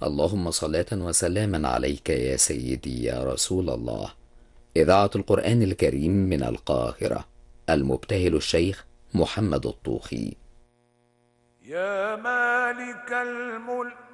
اللهم صلاة وسلاما عليك يا سيدي يا رسول الله. إذاعة القرآن الكريم من القاهرة، المبتهل الشيخ محمد الطوخي. يا مالك الملك